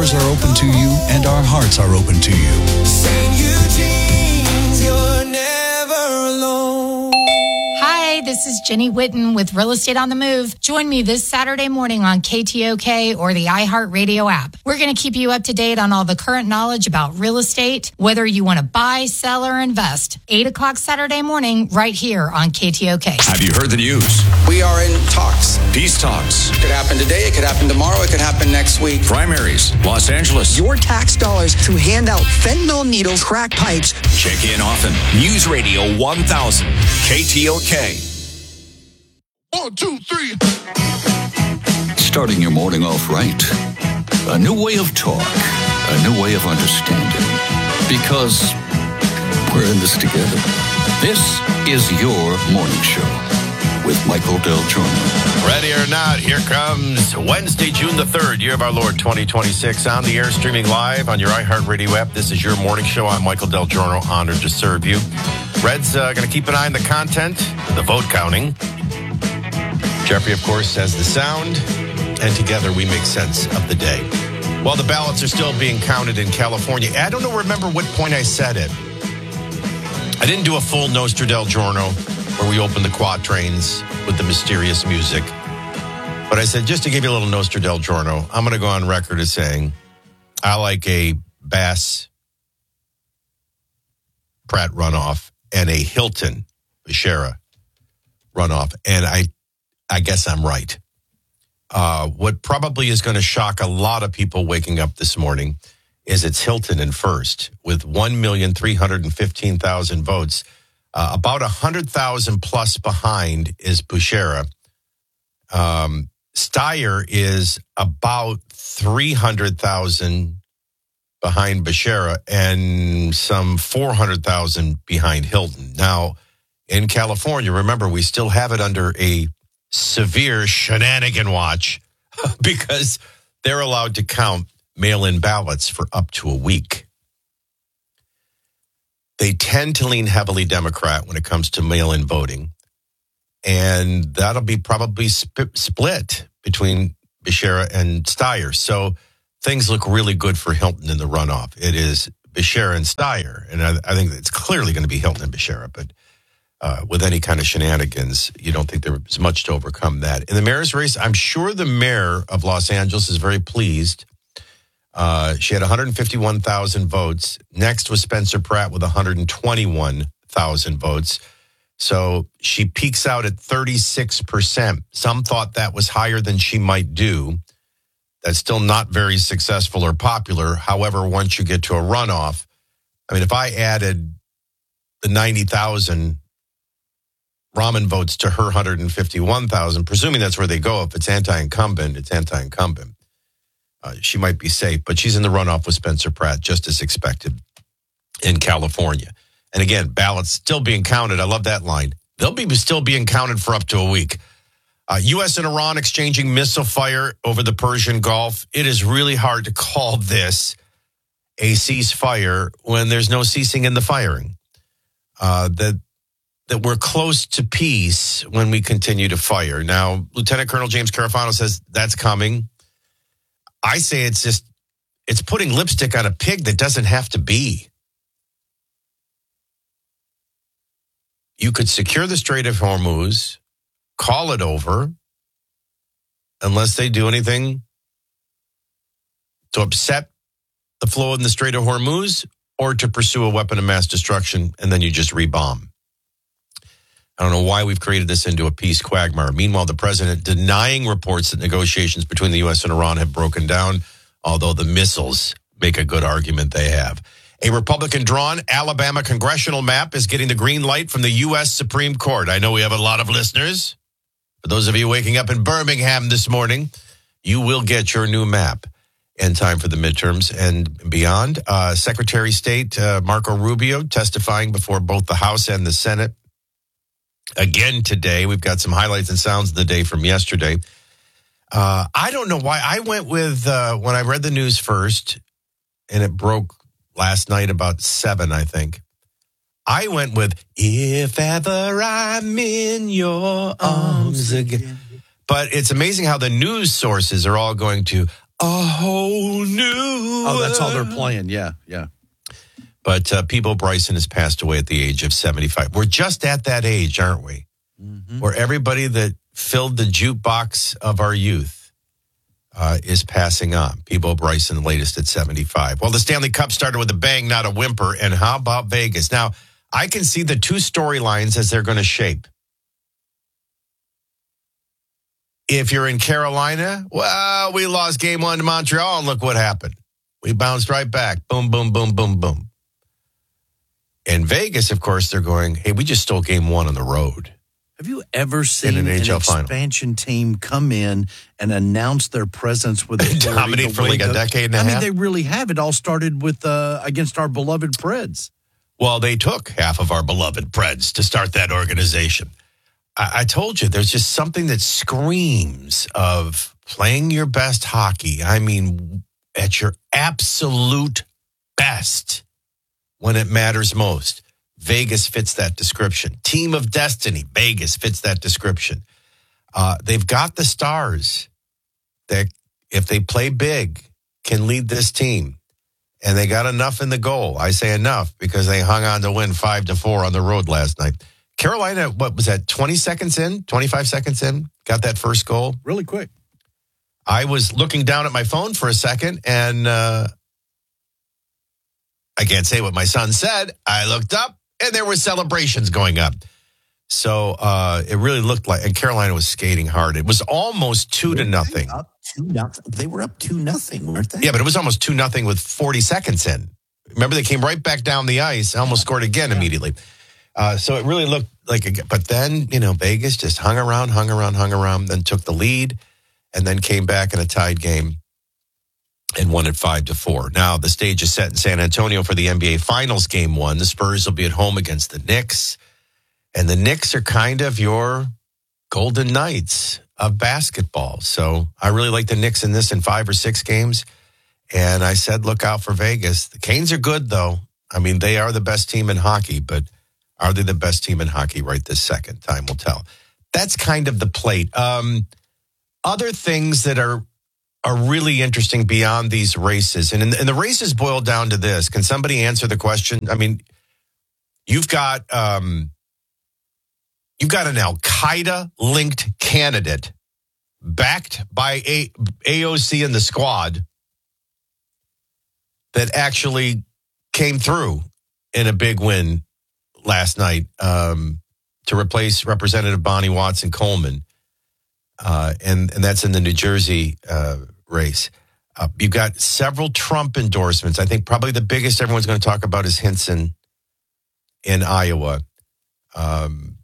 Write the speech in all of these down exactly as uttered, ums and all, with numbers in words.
doors are open to you and our hearts are open to you. Saint Eugene's, you're never alone. Hi, this is Jenny Whitten with Real Estate on the Move. Join me this Saturday morning on K T O K or the iHeartRadio app. We're going to keep you up to date on all the current knowledge about real estate, whether you want to buy, sell, or invest. eight o'clock Saturday morning, right here on K T O K. Have you heard the news? We are in talks. Peace talks. It could happen today. It could happen tomorrow. It could happen next week. Primaries. Los Angeles. Your tax dollars to hand out fentanyl needles, crack pipes. Check in often. News Radio one thousand. K T O K. One, two, three. Starting your morning off right. A new way of talk. A new way of understanding. Because we're in this together. This is your morning show with Michael Del Giorno. Ready or not, here comes Wednesday, June the third, year of our Lord, twenty twenty-six. On the air, streaming live on your iHeartRadio app. This is your morning show. I'm Michael Del Giorno, honored to serve you. Red's uh, going to keep an eye on the content, the vote counting. Jeffrey, of course, has the sound, and together we make sense of the day. While the ballots are still being counted in California, I don't know, remember what point I said it. I didn't do a full Nostra Del Giorno where we opened the quatrains with the mysterious music. But I said, just to give you a little Nostra Del Giorno, I'm going to go on record as saying I like a Bass Pratt runoff and a Hilton Becerra runoff. And I I guess I'm right. Uh, what probably is going to shock a lot of people waking up this morning is it's Hilton in first with one million three hundred fifteen thousand votes. Uh, about one hundred thousand plus behind is Becerra. Um, Steyer is about three hundred thousand behind Becerra and some four hundred thousand behind Hilton. Now, in California, remember, we still have it under a severe shenanigan watch because they're allowed to count mail-in ballots for up to a week. They tend to lean heavily Democrat when it comes to mail-in voting, and that'll be probably sp- split between Becerra and Steyer. So things look really good for Hilton in the runoff. It is Becerra and Steyer, and I, I think it's clearly going to be Hilton and Becerra, but Uh, with any kind of shenanigans, you don't think there's much to overcome that. In the mayor's race, I'm sure the mayor of Los Angeles is very pleased. Uh, she had one hundred fifty-one thousand votes. Next was Spencer Pratt with one hundred twenty-one thousand votes. So she peaks out at thirty-six percent. Some thought that was higher than she might do. That's still not very successful or popular. However, once you get to a runoff, I mean, if I added the ninety thousand Rahman votes to her one hundred fifty-one thousand, presuming that's where they go. If it's anti-incumbent, it's anti-incumbent. Uh, she might be safe, but she's in the runoff with Spencer Pratt, just as expected in California. And again, ballots still being counted. I love that line. They'll be still being counted for up to a week. Uh, U S and Iran exchanging missile fire over the Persian Gulf. It is really hard to call this a ceasefire when there's no ceasing in the firing. Uh, that that we're close to peace when we continue to fire. Now, Lieutenant Colonel James Carafano says that's coming. I say it's just, it's putting lipstick on a pig that doesn't have to be. You could secure the Strait of Hormuz, call it over, unless they do anything to upset the flow in the Strait of Hormuz or to pursue a weapon of mass destruction, and then you just rebomb. I don't know why we've created this into a peace quagmire. Meanwhile, the president denying reports that negotiations between the U S and Iran have broken down, although the missiles make a good argument they have. A Republican-drawn Alabama congressional map is getting the green light from the U S Supreme Court. I know we have a lot of listeners. For those of you waking up in Birmingham this morning, you will get your new map in time for the midterms and beyond. Uh, Secretary of State uh, Marco Rubio testifying before both the House and the Senate. Again today, we've got some highlights and sounds of the day from yesterday. Uh, I don't know why. I went with, uh, when I read the news first, and it broke last night about seven, I think. I went with, if ever I'm in your arms again. But it's amazing how the news sources are all going to, a whole new Oh, that's all they're playing. Yeah, yeah. But uh, Peebo Bryson has passed away at the age of seventy-five. We're just at that age, aren't we? Mm-hmm. Where everybody that filled the jukebox of our youth uh, is passing on. Peebo Bryson, latest at seventy-five. Well, the Stanley Cup started with a bang, not a whimper. And how about Vegas? Now, I can see the two storylines as they're going to shape. If you're in Carolina, well, we lost game one to Montreal, and look what happened. We bounced right back. Boom, boom, boom, boom, boom. In Vegas, of course, they're going, hey, we just stole game one on the road. Have you ever seen an, an an expansion team come in and announce their presence with a dominate for like a decade and a half? I mean, half? they really have. It all started with uh, against our beloved Preds. Well, they took half of our beloved Preds to start that organization. I, I told you, there's just something that screams of playing your best hockey. I mean, at your absolute best when it matters most. Vegas fits that description. Team of destiny, Vegas fits that description. Uh, they've got the stars that, if they play big, can lead this team. And they got enough in the goal. I say enough because they hung on to win five to four on the road last night. Carolina, what was that, twenty seconds in, twenty-five seconds in, got that first goal? Really quick. I was looking down at my phone for a second, and uh, I can't say what my son said. I looked up, and there were celebrations going up. So uh, it really looked like, and Carolina was skating hard. It was almost two were to nothing. Up two nothing. They were up two nothing, weren't they? Yeah, but it was almost two nothing with forty seconds in. Remember, they came right back down the ice, almost scored again yeah. immediately. Uh, so it really looked like, a, but then, you know, Vegas just hung around, hung around, hung around, then took the lead, and then came back in a tied game and won it five to four. Now the stage is set in San Antonio for the N B A Finals Game One. The Spurs will be at home against the Knicks, and the Knicks are kind of your Golden Knights of basketball. So I really like the Knicks in this in five or six games. And I said, look out for Vegas. The Canes are good, though. I mean, they are the best team in hockey, but are they the best team in hockey right this second? Time will tell. That's kind of the plate. Um, other things that are are really interesting beyond these races, and, and the races boil down to this. Can somebody answer the question? I mean, you've got um, you've got an Al-Qaeda-linked candidate backed by A- AOC and the squad that actually came through in a big win last night um, to replace Representative Bonnie Watson Coleman. Uh, and, and that's in the New Jersey uh, race. Uh, you've got several Trump endorsements. I think probably the biggest everyone's going to talk about is Hinson in Iowa. Um,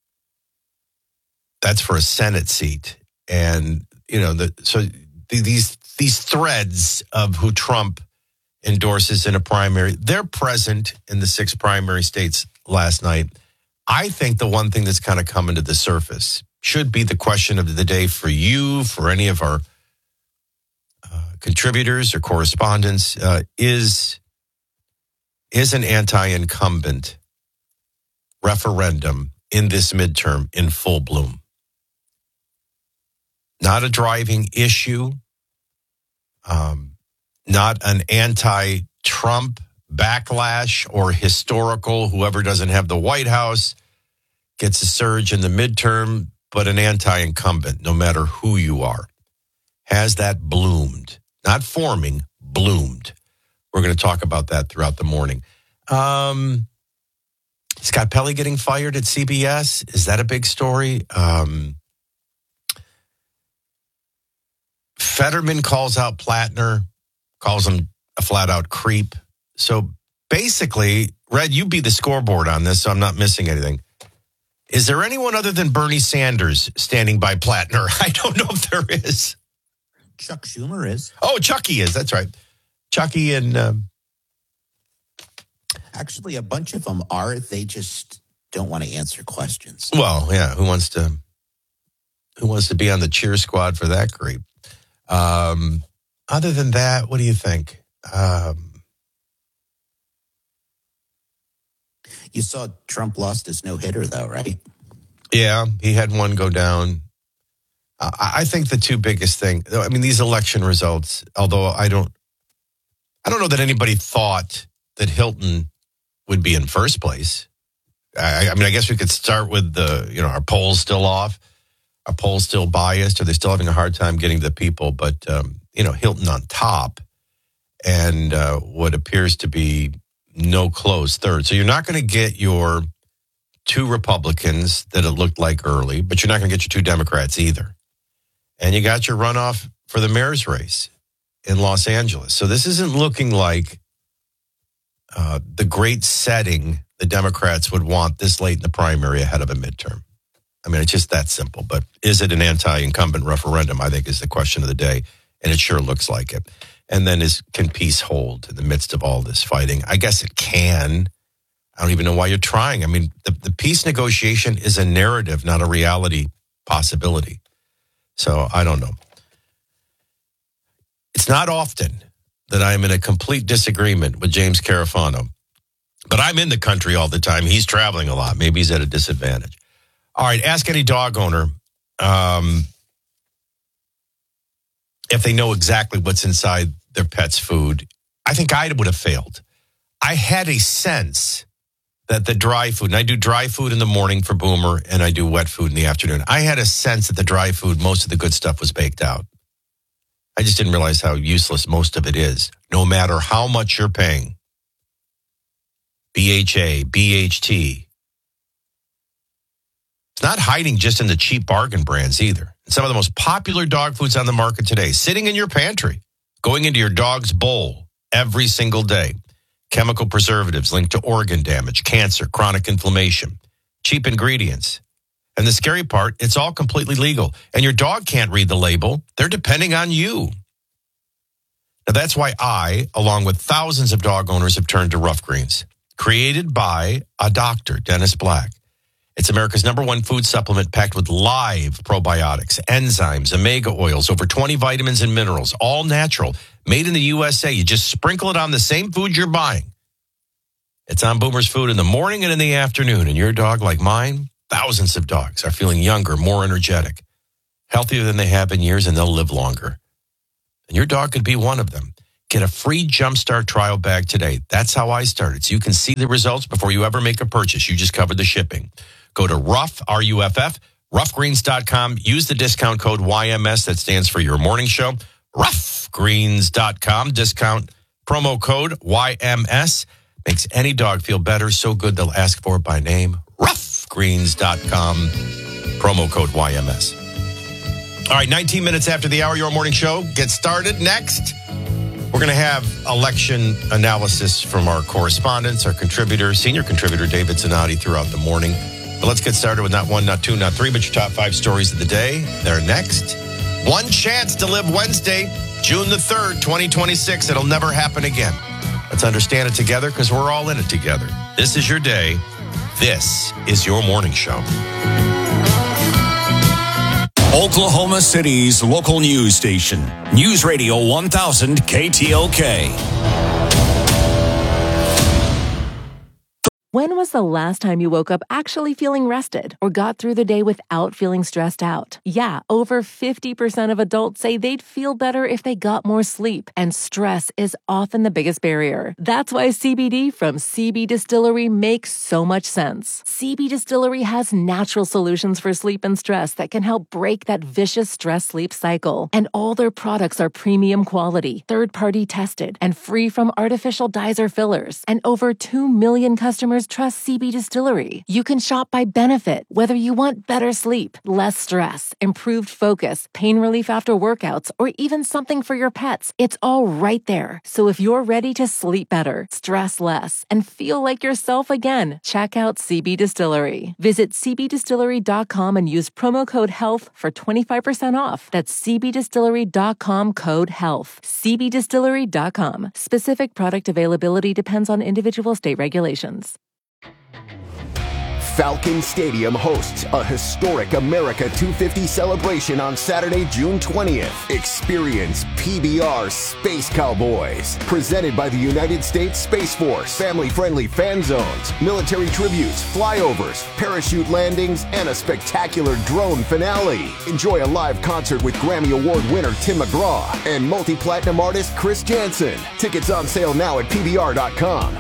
that's for a Senate seat. And, you know, the, so these these threads of who Trump endorses in a primary, they're present in the six primary states last night. I think the one thing that's kind of coming to the surface should be the question of the day for you, for any of our uh, contributors or correspondents, uh, is, is an anti-incumbent referendum in this midterm in full bloom. Not a driving issue, um, not an anti-Trump backlash or historical, whoever doesn't have the White House gets a surge in the midterm, but an anti-incumbent, no matter who you are. Has that bloomed? Not forming, bloomed. We're going to talk about that throughout the morning. Um, Scott Pelley getting fired at C B S. Is that a big story? Um, Fetterman calls out Plattner, calls him a flat-out creep. So basically, Red, you be the scoreboard on this, so I'm not missing anything. Is there anyone other than Bernie Sanders standing by Plattner? I don't know if there is. Chuck Schumer is. Oh, Chucky is. That's right. Chucky and... Um, Actually, a bunch of them are. They just don't want to answer questions. Well, yeah. Who wants to... Who wants to be on the cheer squad for that creep? Um, other than that, what do you think? Um, you saw Trump lost his no-hitter, though, right? Yeah, he had one go down. Uh, I think the two biggest thing, I mean, these election results, although I don't, I don't know that anybody thought that Hilton would be in first place. I, I mean, I guess we could start with the, you know, our polls still off? Are polls still biased? Are they still having a hard time getting the people? But, um, you know, Hilton on top and uh, what appears to be no close third. So you're not going to get your two Republicans that it looked like early, but you're not going to get your two Democrats either. And you got your runoff for the mayor's race in Los Angeles. So this isn't looking like uh, the great setting the Democrats would want this late in the primary ahead of a midterm. I mean, it's just that simple. But is it an anti-incumbent referendum, I think, is the question of the day. And it sure looks like it. And then is can peace hold in the midst of all this fighting? I guess it can. I don't even know why you're trying. I mean, the, the peace negotiation is a narrative, not a reality possibility. So I don't know. It's not often that I'm in a complete disagreement with James Carafano. But I'm in the country all the time. He's traveling a lot. Maybe he's at a disadvantage. All right, ask any dog owner um, if they know exactly what's inside their pet's food. I think I would have failed. I had a sense that the dry food, and I do dry food in the morning for Boomer, and I do wet food in the afternoon. I had a sense that the dry food, most of the good stuff was baked out. I just didn't realize how useless most of it is, no matter how much you're paying. B H A, B H T. It's not hiding just in the cheap bargain brands either. Some of the most popular dog foods on the market today, sitting in your pantry, going into your dog's bowl every single day. Chemical preservatives linked to organ damage, cancer, chronic inflammation, cheap ingredients. And the scary part, it's all completely legal. And your dog can't read the label. They're depending on you. Now, that's why I, along with thousands of dog owners, have turned to Rough Greens. Created by a doctor, Dennis Black. It's America's number one food supplement packed with live probiotics, enzymes, omega oils, over twenty vitamins and minerals, all natural, made in the U S A. You just sprinkle it on the same food you're buying. It's on Boomer's Food in the morning and in the afternoon. And your dog, like mine, thousands of dogs are feeling younger, more energetic, healthier than they have in years, and they'll live longer. And your dog could be one of them. Get a free Jumpstart trial bag today. That's how I started. So you can see the results before you ever make a purchase. You just covered the shipping. Go to Ruff, R U F F, ruff greens dot com. Use the discount code Y M S. That stands for your morning show. ruff greens dot com. Discount promo code Y M S. Makes any dog feel better. So good they'll ask for it by name. ruff greens dot com. Promo code Y M S. All right, nineteen minutes after the hour, your morning show gets started. Next, we're going to have election analysis from our correspondents, our contributor, senior contributor, David Zanotti, throughout the morning. But let's get started with not one, not two, not three, but your top five stories of the day. They're next. One chance to live Wednesday, June the third, twenty twenty-six. It'll never happen again. Let's understand it together because we're all in it together. This is your day. This is your morning show. Oklahoma City's local news station, News Radio one thousand K T O K. When was the last time you woke up actually feeling rested or got through the day without feeling stressed out? Yeah, over fifty percent of adults say they'd feel better if they got more sleep, and stress is often the biggest barrier. That's why C B D from C B Distillery makes so much sense. C B Distillery has natural solutions for sleep and stress that can help break that vicious stress-sleep cycle. And all their products are premium quality, third-party tested, and free from artificial dyes or fillers. And over two million customers trust C B Distillery. You can shop by benefit, whether you want better sleep, less stress, improved focus, pain relief after workouts, or even something for your pets. It's all right there. So if you're ready to sleep better, stress less, and feel like yourself again, check out C B Distillery. Visit c b distillery dot com and use promo code HEALTH for twenty-five percent off. That's c b distillery dot com code HEALTH. c b distillery dot com. Specific product availability depends on individual state regulations. Falcon Stadium hosts a historic America two fifty celebration on Saturday, June twentieth. Experience P B R Space Cowboys, presented by the United States Space Force. Family-friendly fan zones, military tributes, flyovers, parachute landings, and a spectacular drone finale. Enjoy a live concert with Grammy Award winner Tim McGraw and multi-platinum artist Chris Jansen. Tickets on sale now at P B R dot com.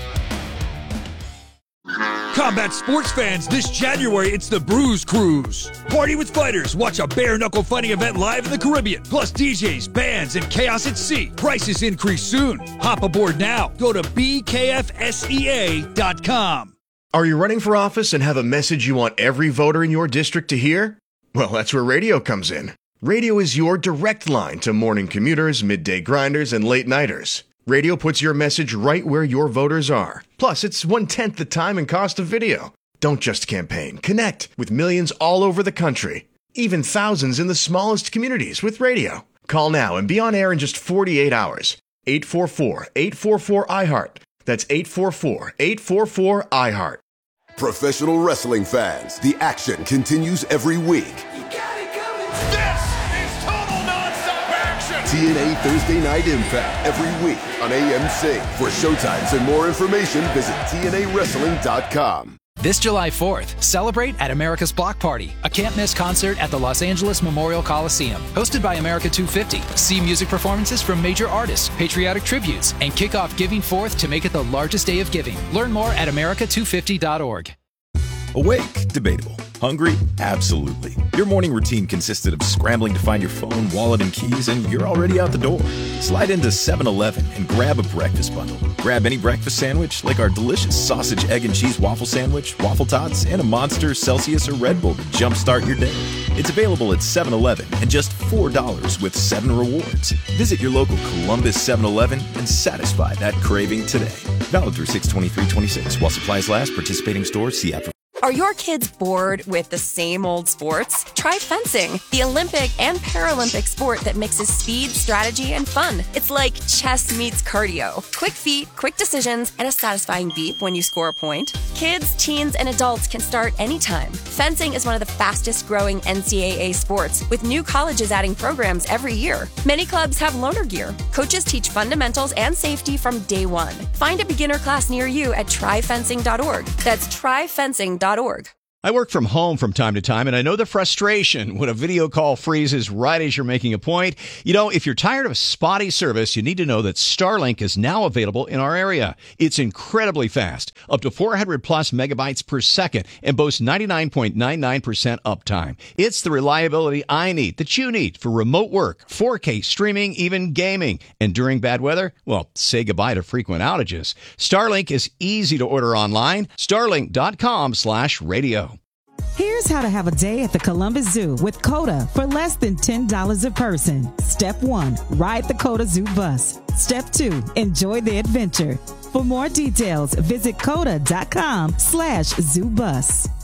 Combat sports fans, this January it's the Bruise Cruise. Party with fighters, watch a bare-knuckle fighting event live in the Caribbean. Plus D Js, bands, and chaos at sea. Prices increase soon. Hop aboard now. Go to B K F S E A dot com. Are you running for office and have a message you want every voter in your district to hear? Well, that's where radio comes in. Radio is your direct line to morning commuters, midday grinders, and late-nighters. Radio puts your message right where your voters are. Plus, it's one-tenth the time and cost of video. Don't just campaign. Connect with millions all over the country. Even thousands in the smallest communities with radio. Call now and be on air in just forty-eight hours. eight four four, eight four four, I heart. That's eight four four, eight four four, I heart. Professional wrestling fans, the action continues every week. T N A Thursday Night Impact every week on A M C. For showtimes and more information, visit T N A wrestling dot com. This July fourth, celebrate at America's Block Party, a can't-miss concert at the Los Angeles Memorial Coliseum. Hosted by America two fifty, see music performances from major artists, patriotic tributes, and kick off Giving Fourth to make it the largest day of giving. Learn more at America two fifty dot org. Awake? Debatable. Hungry? Absolutely. Your morning routine consisted of scrambling to find your phone, wallet, and keys, and you're already out the door. Slide into seven eleven and grab a breakfast bundle. Grab any breakfast sandwich, like our delicious sausage, egg, and cheese waffle sandwich, waffle tots, and a Monster, Celsius, or Red Bull to jumpstart your day. It's available at seven eleven and just four dollars with seven rewards. Visit your local Columbus seven eleven and satisfy that craving today. Valid through six twenty-three twenty-six. While supplies last, participating stores, see app for. Are your kids bored with the same old sports? Try fencing, the Olympic and Paralympic sport that mixes speed, strategy, and fun. It's like chess meets cardio. Quick feet, quick decisions, and a satisfying beep when you score a point. Kids, teens, and adults can start anytime. Fencing is one of the fastest growing N C double A sports, with new colleges adding programs every year. Many clubs have loaner gear. Coaches teach fundamentals and safety from day one. Find a beginner class near you at try fencing dot org. That's try fencing dot org. I work from home from time to time, and I know the frustration when a video call freezes right as you're making a point. You know, if you're tired of spotty service, you need to know that Starlink is now available in our area. It's incredibly fast, up to four hundred plus megabytes per second, and boasts ninety-nine point nine nine percent uptime. It's the reliability I need, that you need, for remote work, four K streaming, even gaming. And during bad weather, well, say goodbye to frequent outages. Starlink is easy to order online. Starlink dot com slash radio. Here's how to have a day at the Columbus Zoo with COTA for less than ten dollars a person. Step one, ride the COTA Zoo bus. Step two, enjoy the adventure. For more details, visit COTA dot com slash zoo bus.